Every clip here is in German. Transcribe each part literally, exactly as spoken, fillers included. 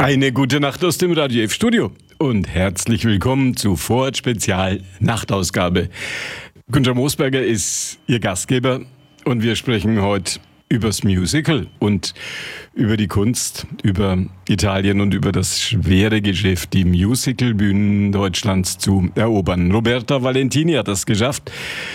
Eine gute Nacht aus dem Radio F Studio und herzlich willkommen zu Vorort Spezial Nachtausgabe. Günther Moosberger ist Ihr Gastgeber und wir sprechen heute übers Musical und über die Kunst, über Italien und über das schwere Geschäft, die Musicalbühnen Deutschlands zu erobern. Roberta Valentini hat das geschafft.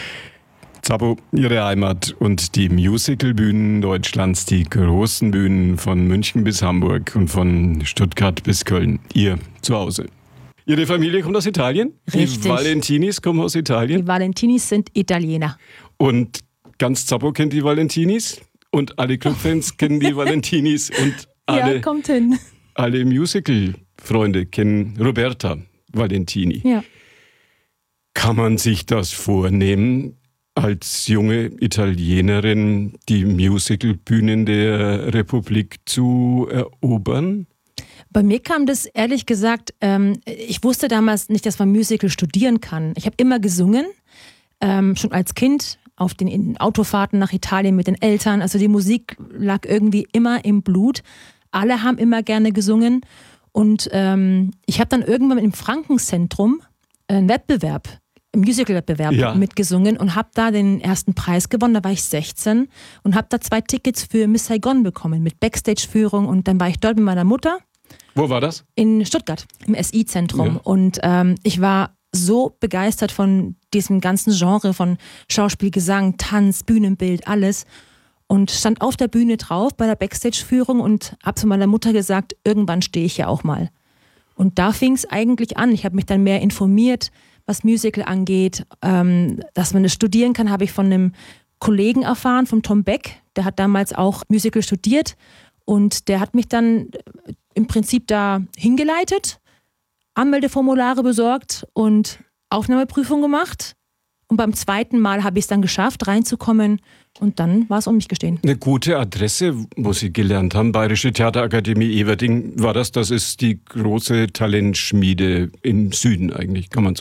Zappo, Ihre Heimat und die Musicalbühnen Deutschlands, die großen Bühnen von München bis Hamburg und von Stuttgart bis Köln, Ihr Zuhause. Ihre Familie kommt aus Italien? Richtig. Die Valentinis kommen aus Italien? Die Valentinis sind Italiener. Und ganz Zappo kennt die Valentinis und alle Clubfans kennen die Valentinis und alle, ja, kommt hin. alle Musical-Freunde kennen Roberta Valentini. Ja. Kann man sich das vornehmen, als junge Italienerin die Musicalbühnen der Republik zu erobern? Bei mir kam das ehrlich gesagt, ähm, ich wusste damals nicht, dass man Musical studieren kann. Ich habe immer gesungen, ähm, schon als Kind auf den in Autofahrten nach Italien mit den Eltern. Also die Musik lag irgendwie immer im Blut. Alle haben immer gerne gesungen. Und ähm, ich habe dann irgendwann im Frankenzentrum einen Wettbewerb Musical-Wettbewerb ja. mitgesungen und habe da den ersten Preis gewonnen, da war ich sechzehn und habe da zwei Tickets für Miss Saigon bekommen mit Backstage-Führung und dann war ich dort mit meiner Mutter. Wo war das? In Stuttgart, im S I-Zentrum. Ja. Und ähm, ich war so begeistert von diesem ganzen Genre von Schauspiel, Gesang, Tanz, Bühnenbild, alles und stand auf der Bühne drauf bei der Backstage-Führung und habe zu meiner Mutter gesagt, irgendwann stehe ich ja auch mal. Und da fing es eigentlich an. Ich habe mich dann mehr informiert, was Musical angeht, ähm, dass man das studieren kann, habe ich von einem Kollegen erfahren, von Tom Beck. Der hat damals auch Musical studiert und der hat mich dann im Prinzip da hingeleitet, Anmeldeformulare besorgt und Aufnahmeprüfung gemacht. Und beim zweiten Mal habe ich es dann geschafft, reinzukommen und dann war es um mich gestehen. Eine gute Adresse, wo Sie gelernt haben, Bayerische Theaterakademie Everding, war das? Das ist die große Talentschmiede im Süden eigentlich, kann man so